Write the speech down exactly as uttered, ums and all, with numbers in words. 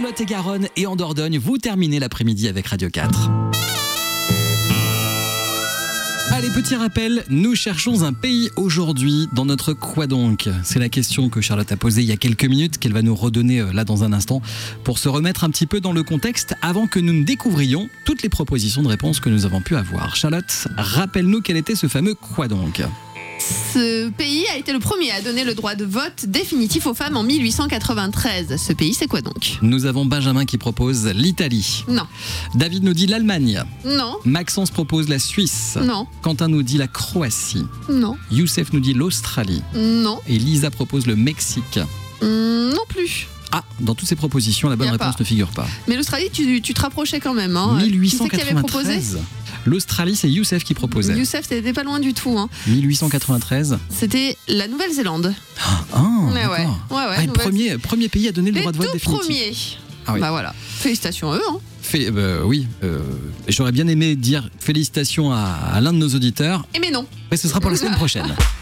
Lot-et-Garonne et en Dordogne, vous terminez l'après-midi avec Radio quatre. Allez, petit rappel, nous cherchons un pays aujourd'hui dans notre Quoi donc ? C'est la question que Charlotte a posée il y a quelques minutes, qu'elle va nous redonner là dans un instant, pour se remettre un petit peu dans le contexte avant que nous ne découvrions toutes les propositions de réponses que nous avons pu avoir. Charlotte, rappelle-nous quel était ce fameux Quoi donc ? Ce pays a été le premier à donner le droit de vote définitif aux femmes en mille huit cent quatre-vingt-treize. Ce pays, c'est quoi donc ? Nous avons Benjamin qui propose l'Italie. Non. David nous dit l'Allemagne. Non. Maxence propose la Suisse. Non. Quentin nous dit la Croatie. Non. Youssef nous dit l'Australie. Non. Et Lisa propose le Mexique. Mmh, non plus. Ah, dans toutes ces propositions, la bonne Y a réponse pas. ne figure pas. Mais l'Australie, tu, tu te rapprochais quand même. Hein. mille huit cent Qui c'est qui avait proposé ? quatre-vingt-treize. L'Australie, c'est Youssef qui proposait. Youssef, t'étais pas loin du tout. Hein. mille huit cent quatre-vingt-treize. C'était la Nouvelle-Zélande. Ah, Mais ouais, d'accord. ouais, ouais, Ah, le Nouvelle- premier, premier pays à donner le Les droit de vote tout définitif. premiers. Ah oui. Bah voilà. Félicitations à eux. Hein. Fait, euh, oui, euh, j'aurais bien aimé dire félicitations à, à l'un de nos auditeurs, Et mais non. mais ce sera pour la semaine prochaine.